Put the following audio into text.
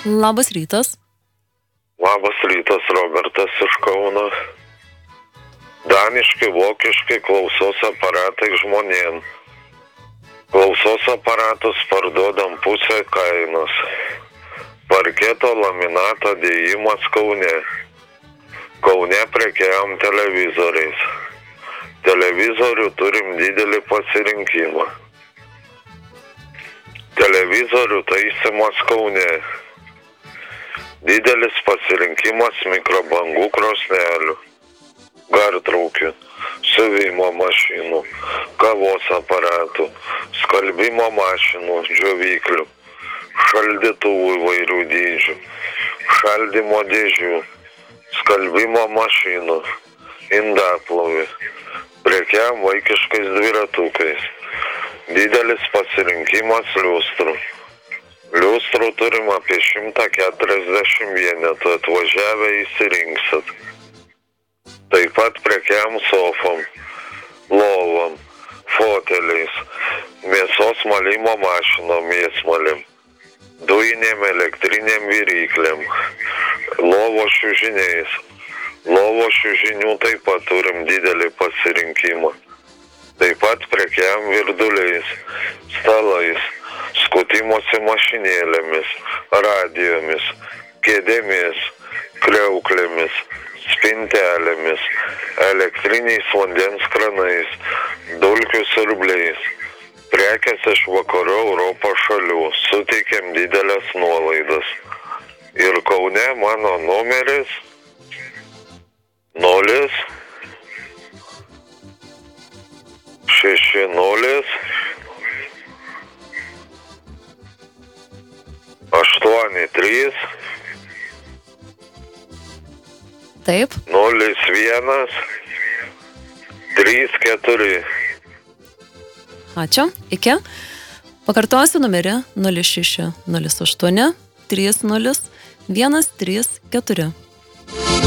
Labas rytas. Labas rytas, Robertas iš Kauno. Daniški, vokiški klausos aparatai žmonėm. Klausos aparatus parduodam pusę kainos. Parketo laminato dėjimas Kaune. Kaune prekiaujam televizoriais. Televizorių turim didelį pasirinkimą. Televizorių taisymas Kaune. Didelis pasirinkimas mikrobangų krosnelių, gartraukių, siuvimo mašinų, kavos aparatų, skalbimo mašinų, džiovyklių, šaldytuvų įvairių dydžių, šaldymo dėžių, skalbimo mašinų, indaplovių, prekiaujam vaikiškais dviratukais. Didelis pasirinkimas liustrų. Liustrų turim apie 140 vienetų, atvažiavę įsirinksit. Taip pat prekiaujam sofom, lovom, foteliais, mėsos malimo mašinom mėsmalim, dujinėm elektrinėm viryklėm, lovo šiužiniais. Lovo šiužinių taip pat turim didelį pasirinkimą. Taip pat prekiaujam virduliais, stalais, skutimosi mašinėlėmis, radijomis, kėdėmis, kriauklėmis, spintelėmis, elektriniais vandens kranais, dulkių siurbliais. Prekės iš vakarų Europos šalių, suteikiam didelės nuolaidas. Ir Kaune mano numeris 060 83 Taip. 01 34. Ačiū. Iki. Pakartosiu numerį 06 08 30 134.